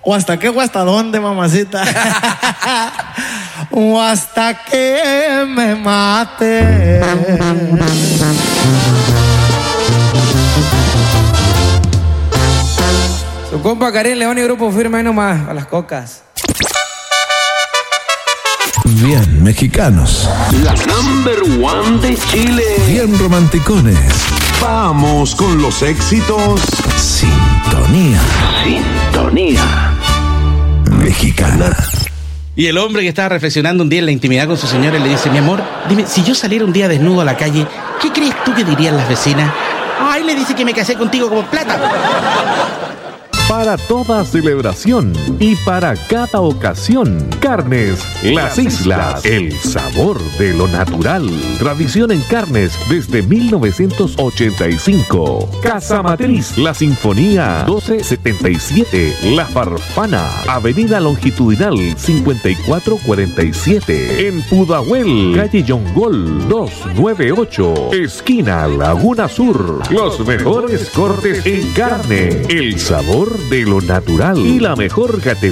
¿O hasta qué o hasta dónde, mamacita? O hasta que me mate. Su compa Karim León y Grupo Firme ahí nomás, a las cocas. Bien mexicanos. La number one de Chile. Bien romanticones. Vamos con los éxitos. Sintonía. Sintonía Mexicana. Y el hombre que estaba reflexionando un día en la intimidad con su señora le dice: mi amor, dime, si yo saliera un día desnudo a la calle, ¿qué crees tú que dirían las vecinas? Ay, le dice que me casé contigo como plata. Para toda celebración y para cada ocasión, Carnes Las Islas, el sabor de lo natural. Tradición en carnes desde 1985. Casa Matriz, La Sinfonía, 1277, La Farfana, Avenida Longitudinal 5447, en Pudahuel, calle Yongol 298, esquina Laguna Sur. Los mejores cortes en carne, el sabor de lo natural y la mejor categoría